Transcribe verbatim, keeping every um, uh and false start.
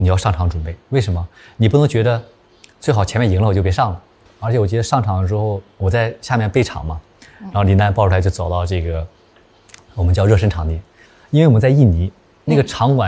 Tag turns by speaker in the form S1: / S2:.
S1: 你要上场准备。为什么？你不能觉得最好前面赢了我就别上了。而且我记得上场的时候，我在下面备场嘛，然后林丹抱出来就走到这个我们叫热身场地，因为我们在印尼那个场馆